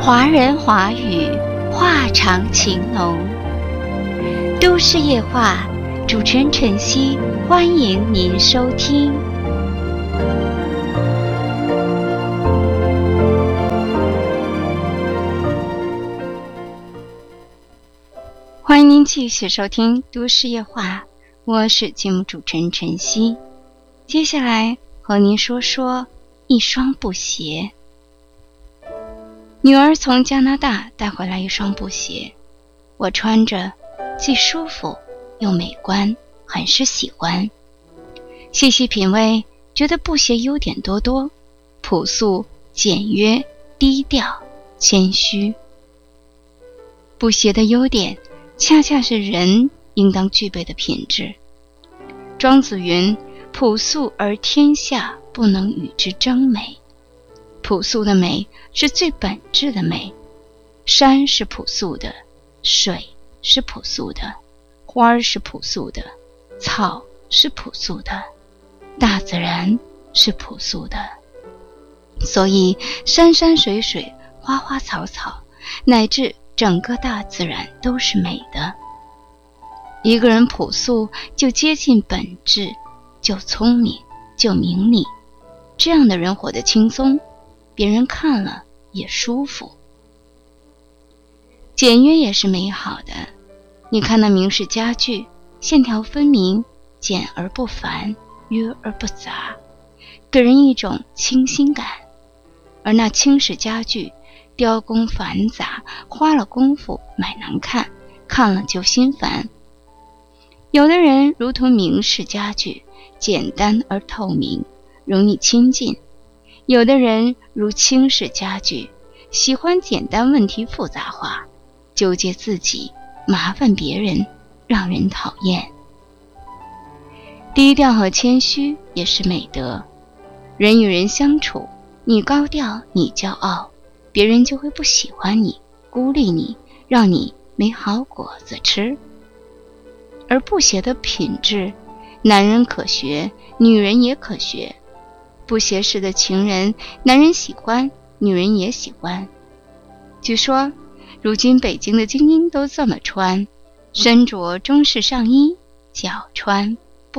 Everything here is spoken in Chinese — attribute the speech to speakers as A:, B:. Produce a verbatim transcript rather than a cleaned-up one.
A: 华人华语，话长情浓。都市夜话，主持人晨曦，欢迎您收听。欢迎您继续收听都市夜话，我是节目主持人晨曦。接下来和您说说一双布鞋。女儿从加拿大带回来一双布鞋，我穿着既舒服又美观，很是喜欢。细细品味，觉得布鞋优点多多，朴素、简约、低调、谦虚。布鞋的优点恰恰是人应当具备的品质。庄子云：朴素而天下不能与之争美。朴素的美是最本质的美，山是朴素的，水是朴素的，花是朴素的，草是朴素的，大自然是朴素的。所以山山水水，花花草草，乃至整个大自然都是美的。一个人朴素，就接近本质，就聪明，就明理。这样的人活得轻松，别人看了也舒服。简约也是美好的，你看那明式家具，线条分明，简而不繁，约而不杂，给人一种清新感。而那轻式家具，雕工繁杂，花了功夫买难看，看了就心烦。有的人如同明式家具，简单而透明，容易亲近；有的人如轻式家具，喜欢简单问题复杂化，纠结自己，麻烦别人，让人讨厌。低调和谦虚也是美德。人与人相处，你高调，你骄傲，别人就会不喜欢你，孤立你，让你没好果子吃。而布鞋的品质，男人可学，女人也可学。布鞋式的情人，男人喜欢，女人也喜欢。据说如今北京的精英都这么穿，身着中式上衣，脚穿